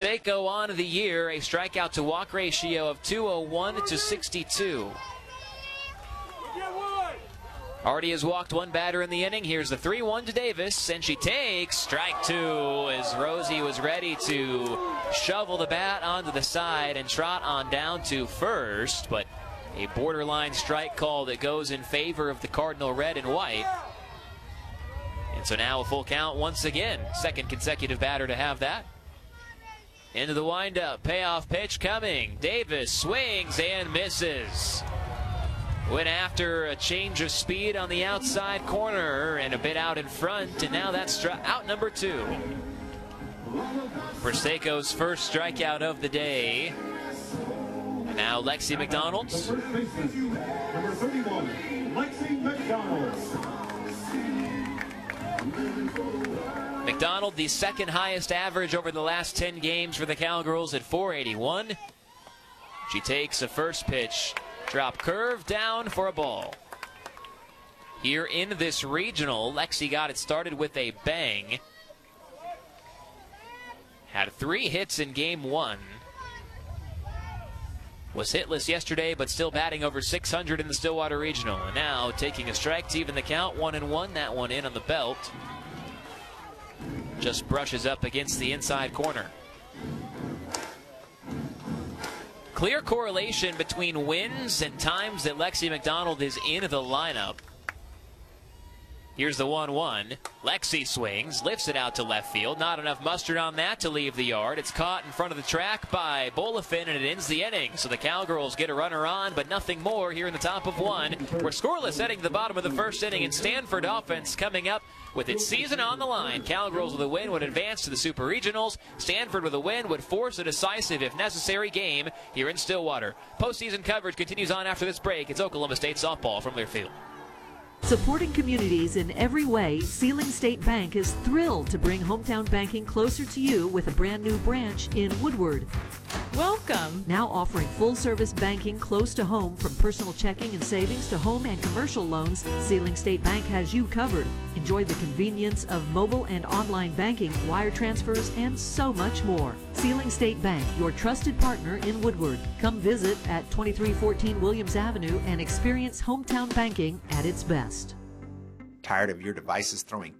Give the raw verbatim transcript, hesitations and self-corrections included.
Prosecco on the year, a strikeout to walk ratio of two oh one to sixty-two. Hardy has walked one batter in the inning. Here's the three one to Davis, and she takes strike two as Rosie was ready to shovel the bat onto the side and trot on down to first, but a borderline strike call that goes in favor of the Cardinal red and white. And so now a full count once again. Second consecutive batter to have that. Into the windup, payoff pitch coming. Davis swings and misses. Went after a change of speed on the outside corner and a bit out in front, and now that's out number two. Prosecco's first strikeout of the day. And now Lexi McDonald. Number thirty-one, Lexi McDonald. McDonald, the second highest average over the last ten games for the Cowgirls at four eighty-one. She takes a first pitch. Drop curve down for a ball. Here in this regional, Lexi got it started with a bang. Had three hits in game one. Was hitless yesterday, but still batting over six hundred in the Stillwater Regional. And now taking a strike to even the count, one and one. That one in on the belt. Just brushes up against the inside corner. Clear correlation between wins and times that Lexi McDonald is in the lineup. Here's the one one. Lexi swings, lifts it out to left field. Not enough mustard on that to leave the yard. It's caught in front of the track by Bolafin, and it ends the inning. So the Cowgirls get a runner on, but nothing more here in the top of one. We're scoreless heading to the bottom of the first inning, and Stanford offense coming up with its season on the line. Cowgirls with a win would advance to the Super Regionals. Stanford with a win would force a decisive, if necessary, game here in Stillwater. Postseason coverage continues on after this break. It's Oklahoma State softball from Learfield. Supporting communities in every way, Sealing State Bank is thrilled to bring hometown banking closer to you with a brand new branch in Woodward. Welcome. Now offering full-service banking close to home, from personal checking and savings to home and commercial loans, Sealing State Bank has you covered. Enjoy the convenience of mobile and online banking, wire transfers, and so much more. Sealing State Bank, your trusted partner in Woodward. Come visit at twenty-three fourteen Williams Avenue and experience hometown banking at its best. Tired of your devices throwing